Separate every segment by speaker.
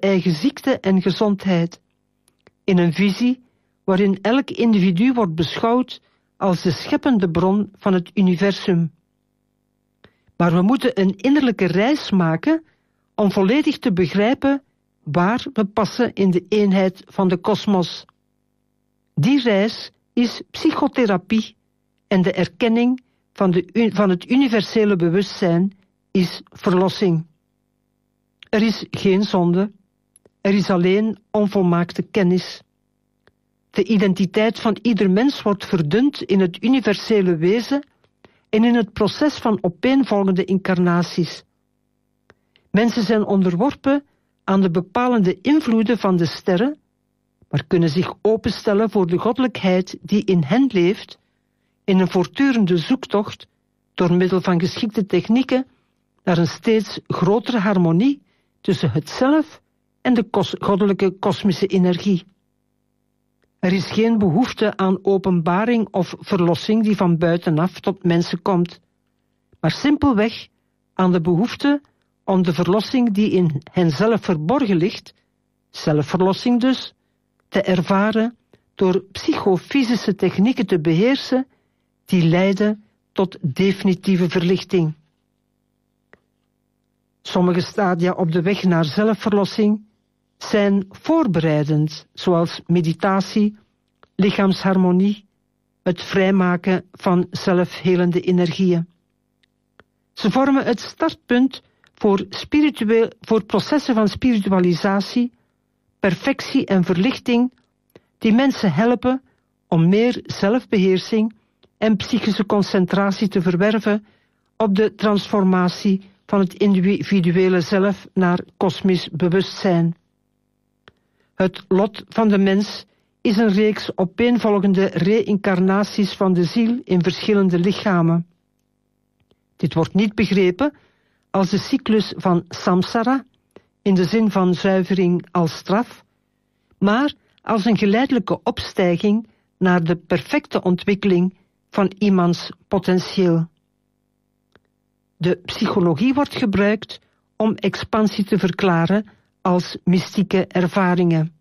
Speaker 1: eigen ziekte en gezondheid. In een visie waarin elk individu wordt beschouwd als de scheppende bron van het universum. Maar we moeten een innerlijke reis maken om volledig te begrijpen waar we passen in de eenheid van de kosmos. Die reis is psychotherapie en de erkenning van het universele bewustzijn is verlossing. Er is geen zonde, er is alleen onvolmaakte kennis. De identiteit van ieder mens wordt verdund in het universele wezen en in het proces van opeenvolgende incarnaties. Mensen zijn onderworpen aan de bepalende invloeden van de sterren, maar kunnen zich openstellen voor de goddelijkheid die in hen leeft, in een voortdurende zoektocht door middel van geschikte technieken naar een steeds grotere harmonie tussen het zelf en de goddelijke kosmische energie. Er is geen behoefte aan openbaring of verlossing die van buitenaf tot mensen komt, maar simpelweg aan de behoefte om de verlossing die in henzelf verborgen ligt, zelfverlossing dus, te ervaren door psychofysische technieken te beheersen die leiden tot definitieve verlichting. Sommige stadia op de weg naar zelfverlossing zijn voorbereidend, zoals meditatie, lichaamsharmonie, het vrijmaken van zelfhelende energieën. Ze vormen het startpunt voor processen van spiritualisatie, perfectie en verlichting die mensen helpen om meer zelfbeheersing en psychische concentratie te verwerven op de transformatie van het individuele zelf naar kosmisch bewustzijn. Het lot van de mens is een reeks opeenvolgende reïncarnaties van de ziel in verschillende lichamen. Dit wordt niet begrepen als de cyclus van samsara, in de zin van zuivering als straf, maar als een geleidelijke opstijging naar de perfecte ontwikkeling van iemands potentieel. De psychologie wordt gebruikt om expansie te verklaren als mystieke ervaringen.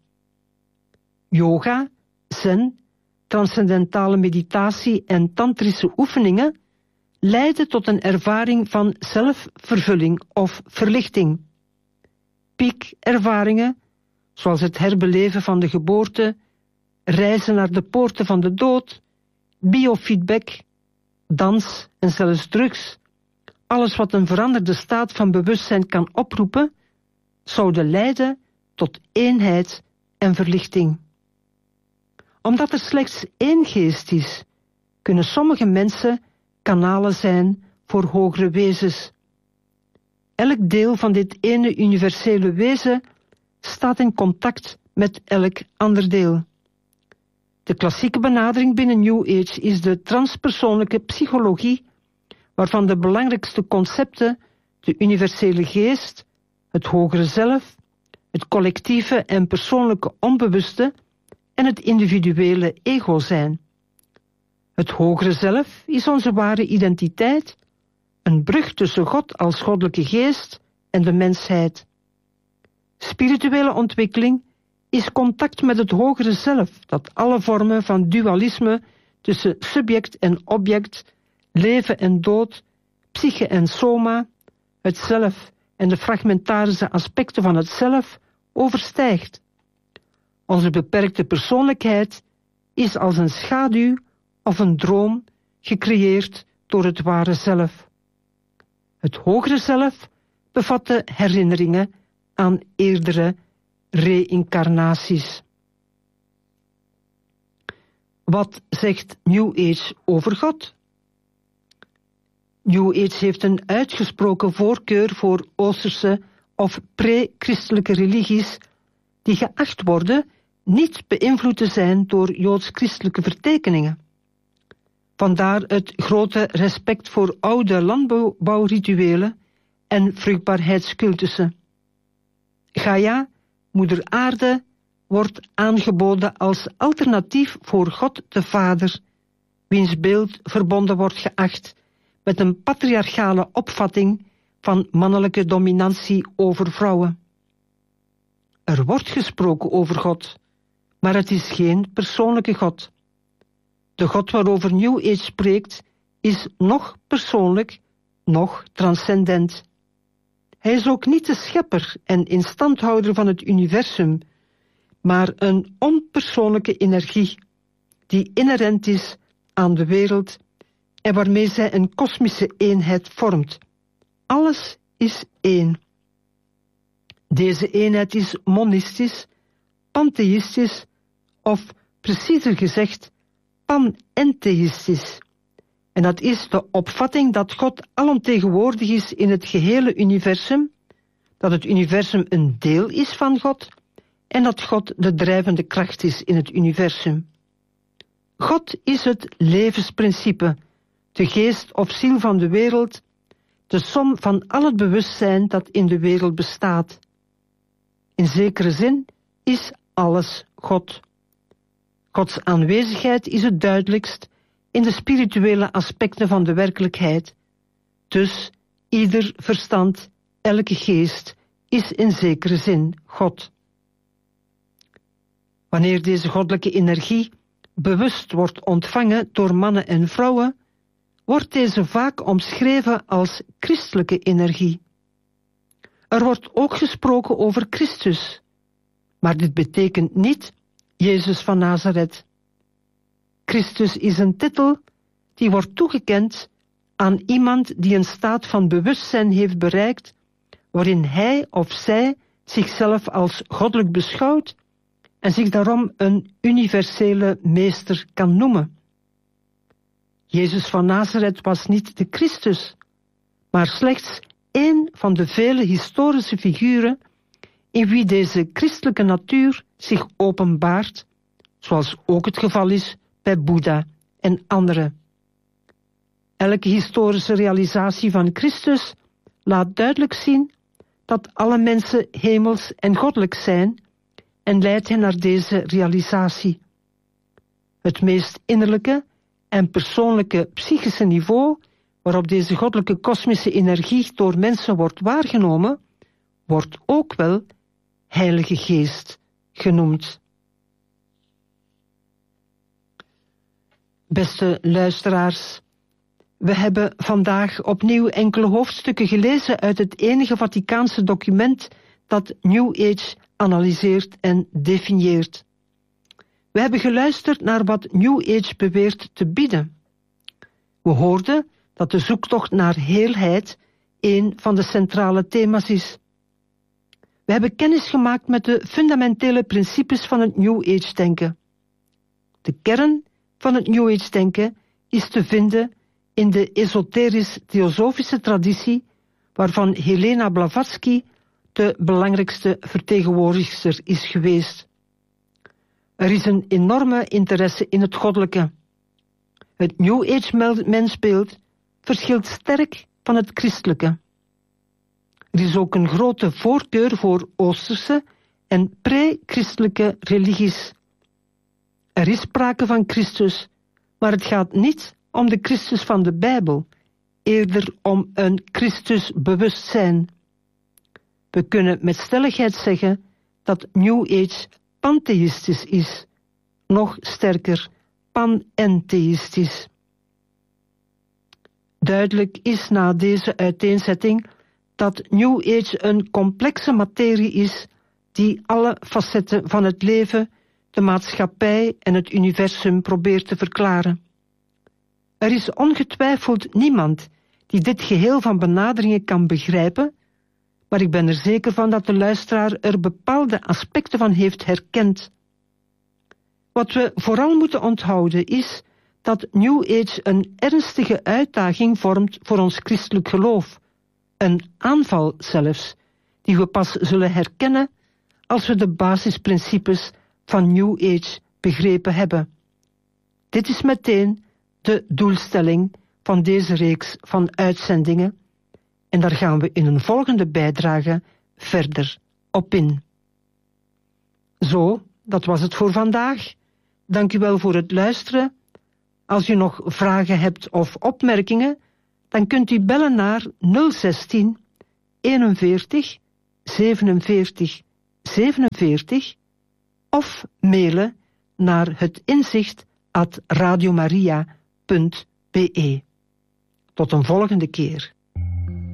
Speaker 1: Yoga, zen, transcendentale meditatie en tantrische oefeningen leiden tot een ervaring van zelfvervulling of verlichting. Piekervaringen, zoals het herbeleven van de geboorte, reizen naar de poorten van de dood, biofeedback, dans en zelfs drugs, alles wat een veranderde staat van bewustzijn kan oproepen, zouden leiden tot eenheid en verlichting. Omdat er slechts één geest is, kunnen sommige mensen kanalen zijn voor hogere wezens. Elk deel van dit ene universele wezen staat in contact met elk ander deel. De klassieke benadering binnen New Age is de transpersoonlijke psychologie, waarvan de belangrijkste concepten de universele geest, het hogere zelf, het collectieve en persoonlijke onbewuste en het individuele ego zijn. Het hogere zelf is onze ware identiteit, een brug tussen God als goddelijke geest en de mensheid. Spirituele ontwikkeling is contact met het hogere zelf, dat alle vormen van dualisme tussen subject en object, leven en dood, psyche en soma, het zelf en de fragmentarische aspecten van het zelf overstijgt. Onze beperkte persoonlijkheid is als een schaduw of een droom gecreëerd door het ware zelf. Het hogere zelf bevat de herinneringen aan eerdere reïncarnaties. Wat zegt New Age over God? New Age heeft een uitgesproken voorkeur voor Oosterse of pre-christelijke religies die geacht worden niet beïnvloed te zijn door joods-christelijke vertekeningen. Vandaar het grote respect voor oude landbouwrituelen en vruchtbaarheidscultussen. Gaia, moeder aarde, wordt aangeboden als alternatief voor God de Vader, wiens beeld verbonden wordt geacht met een patriarchale opvatting van mannelijke dominantie over vrouwen. Er wordt gesproken over God, maar het is geen persoonlijke God. De God waarover New Age spreekt, is nog persoonlijk, nog transcendent. Hij is ook niet de schepper en instandhouder van het universum, maar een onpersoonlijke energie die inherent is aan de wereld en waarmee zij een kosmische eenheid vormt. Alles is één. Deze eenheid is monistisch, pantheïstisch of, preciezer gezegd, panentheïstisch. En dat is de opvatting dat God alomtegenwoordig is in het gehele universum, dat het universum een deel is van God en dat God de drijvende kracht is in het universum. God is het levensprincipe, de geest of ziel van de wereld, de som van al het bewustzijn dat in de wereld bestaat. In zekere zin is alles God. Gods aanwezigheid is het duidelijkst in de spirituele aspecten van de werkelijkheid. Dus ieder verstand, elke geest, is in zekere zin God. Wanneer deze goddelijke energie bewust wordt ontvangen door mannen en vrouwen, wordt deze vaak omschreven als christelijke energie. Er wordt ook gesproken over Christus, maar dit betekent niet Jezus van Nazareth. Christus is een titel die wordt toegekend aan iemand die een staat van bewustzijn heeft bereikt, waarin hij of zij zichzelf als goddelijk beschouwt en zich daarom een universele meester kan noemen. Jezus van Nazareth was niet de Christus, maar slechts één van de vele historische figuren in wie deze christelijke natuur zich openbaart, zoals ook het geval is bij Boeddha en anderen. Elke historische realisatie van Christus laat duidelijk zien dat alle mensen hemels en goddelijk zijn en leidt hen naar deze realisatie. Het meest innerlijke en persoonlijke psychische niveau waarop deze goddelijke kosmische energie door mensen wordt waargenomen, wordt ook wel Heilige Geest genoemd. Beste luisteraars, we hebben vandaag opnieuw enkele hoofdstukken gelezen uit het enige Vaticaanse document dat New Age analyseert en definieert. We hebben geluisterd naar wat New Age beweert te bieden. We hoorden dat de zoektocht naar heelheid een van de centrale thema's is. We hebben kennis gemaakt met de fundamentele principes van het New Age denken. De kern van het New Age denken is te vinden in de esoterisch-theosofische traditie waarvan Helena Blavatsky de belangrijkste vertegenwoordigster is geweest. Er is een enorme interesse in het goddelijke. Het New Age mensbeeld verschilt sterk van het christelijke. Er is ook een grote voorkeur voor Oosterse en pre-christelijke religies. Er is sprake van Christus, maar het gaat niet om de Christus van de Bijbel, eerder om een Christusbewustzijn. We kunnen met stelligheid zeggen dat New Age pantheïstisch is, nog sterker panentheïstisch. Duidelijk is na deze uiteenzetting dat New Age een complexe materie is die alle facetten van het leven, de maatschappij en het universum probeert te verklaren. Er is ongetwijfeld niemand die dit geheel van benaderingen kan begrijpen, maar ik ben er zeker van dat de luisteraar er bepaalde aspecten van heeft herkend. Wat we vooral moeten onthouden is dat New Age een ernstige uitdaging vormt voor ons christelijk geloof, een aanval zelfs, die we pas zullen herkennen als we de basisprincipes van New Age begrepen hebben. Dit is meteen de doelstelling van deze reeks van uitzendingen en daar gaan we in een volgende bijdrage verder op in. Zo, dat was het voor vandaag. Dank u wel voor het luisteren. Als u nog vragen hebt of opmerkingen, dan kunt u bellen naar 016 41 47 47 of mailen naar hetinzicht@radiomaria.be. Tot een volgende keer.